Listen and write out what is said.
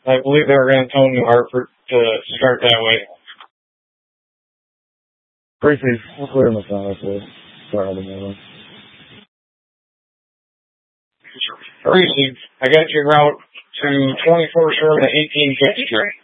I believe they were going to tell New Hartford to start that way. Briefly, we'll clear them out. Start all the more. Tracy, I got your route to 24th Road to 18th Street.